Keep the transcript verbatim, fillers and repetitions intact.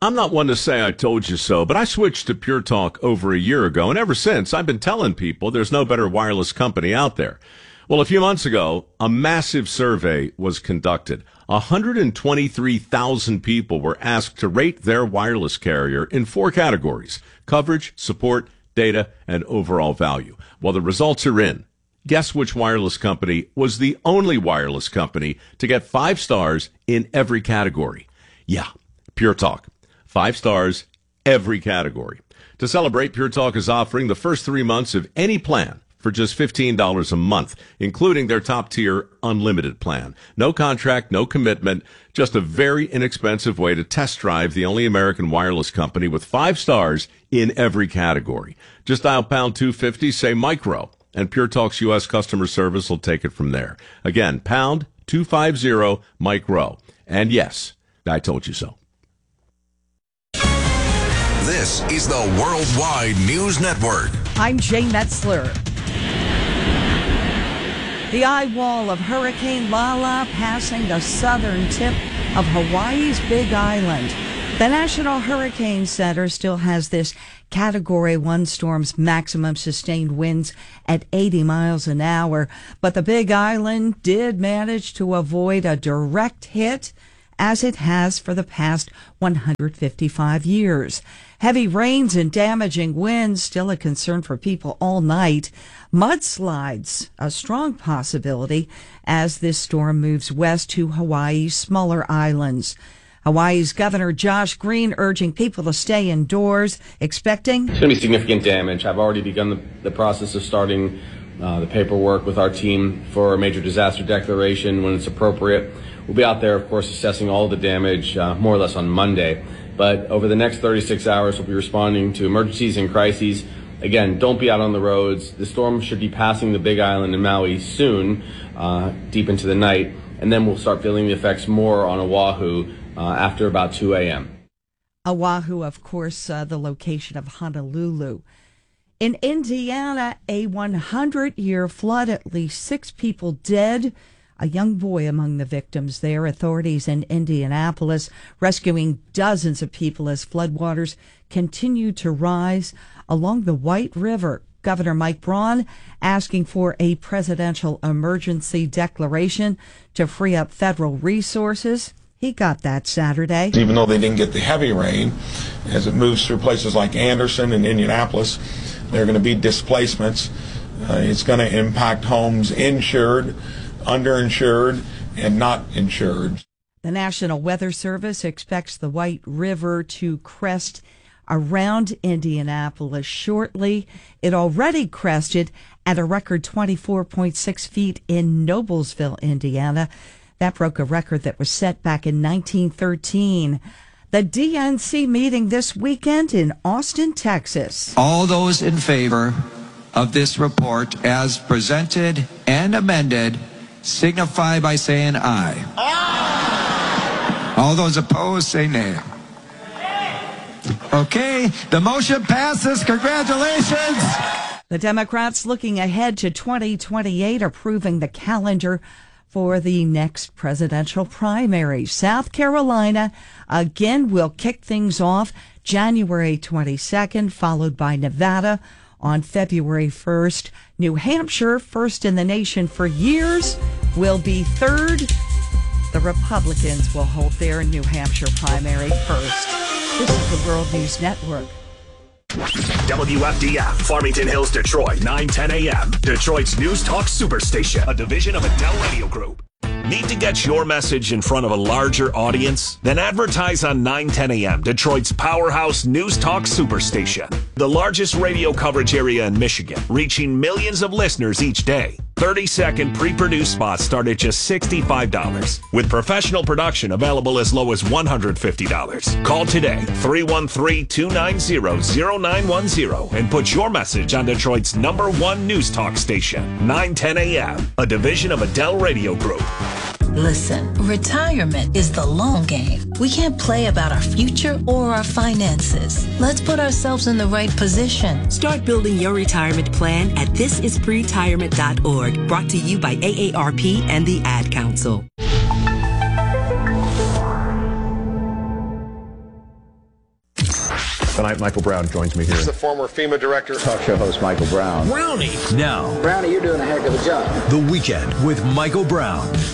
I'm not one to say I told you so, but I switched to Pure Talk over a year ago, and ever since, I've been telling people there's no better wireless company out there. Well, a few months ago, a massive survey was conducted. one hundred twenty-three thousand people were asked to rate their wireless carrier in four categories: coverage, support, data, and overall value. Well, the results are in. Guess which wireless company was the only wireless company to get five stars in every category? Yeah, Pure Talk. Five stars, every category. To celebrate, Pure Talk is offering the first three months of any plan for just fifteen dollars a month, including their top-tier unlimited plan. No contract, no commitment, just a very inexpensive way to test drive the only American wireless company with five stars in every category. Just dial pound two fifty, say micro, and Pure Talk's U S customer service will take it from there. Again, pound two fifty, micro. And yes, I told you so. This is the Worldwide News Network. I'm Jay Metzler. The eye wall of Hurricane Lala passing the southern tip of Hawaii's Big Island. The National Hurricane Center still has this Category one storm's maximum sustained winds at eighty miles an hour, but the Big Island did manage to avoid a direct hit, as it has for the past one hundred fifty-five years. Heavy rains and damaging winds still a concern for people all night. Mudslides, a strong possibility as this storm moves west to Hawaii's smaller islands. Hawaii's Governor Josh Green urging people to stay indoors, expecting... It's going to be significant damage. I've already begun the, the process of starting uh, the paperwork with our team for a major disaster declaration when it's appropriate. We'll be out there, of course, assessing all the damage uh, more or less on Monday. But over the next thirty-six hours, we'll be responding to emergencies and crises. Again, don't be out on the roads. The storm should be passing the Big Island and Maui soon, uh, deep into the night. And then we'll start feeling the effects more on Oahu uh, after about two a.m. Oahu, of course, uh, the location of Honolulu. In Indiana, a hundred-year flood, at least six people dead. A young boy among the victims there. Authorities in Indianapolis rescuing dozens of people as floodwaters continue to rise along the White River. Governor Mike Braun asking for a presidential emergency declaration to free up federal resources. He got that Saturday. Even though they didn't get the heavy rain, as it moves through places like Anderson and Indianapolis, there are going to be displacements. Uh, it's going to impact homes insured, underinsured, and not insured. The National Weather Service expects the White River to crest around Indianapolis shortly. It already crested at a record twenty-four point six feet in Noblesville, Indiana. That broke a record that was set back in nineteen thirteen. The D N C meeting this weekend in Austin, Texas. All those in favor of this report as presented and amended signify by saying aye. Aye. All those opposed say nay. Okay, the motion passes. Congratulations. The Democrats looking ahead to twenty twenty-eight, approving the calendar for the next presidential primary. South Carolina, again, will kick things off January twenty-second, followed by Nevada on February first. New Hampshire, first in the nation for years, will be third. The Republicans will hold their New Hampshire primary first. This is the World News Network. W F D F, Farmington Hills, Detroit, nine ten a.m. Detroit's News Talk Superstation, a division of Adele Radio Group. Need to get your message in front of a larger audience? Then advertise on nine ten a.m., Detroit's powerhouse News Talk Superstation. The largest radio coverage area in Michigan, reaching millions of listeners each day. thirty-second pre-produced spots start at just sixty-five dollars, with professional production available as low as one hundred fifty dollars. Call today, three one three, two nine zero, zero nine one zero, and put your message on Detroit's number one News Talk station, nine ten a.m., a division of Adele Radio Group. Listen, retirement is the long game. We can't play about our future or our finances. Let's put ourselves in the right position. Start building your retirement plan at this is pretirement dot org. Brought to you by A A R P and the Ad Council. Tonight, Michael Brown joins me here. This is the former FEMA director. Talk show host Michael Brown. Brownie. Now. Brownie, you're doing a heck of a job. The Weekend with Michael Brown.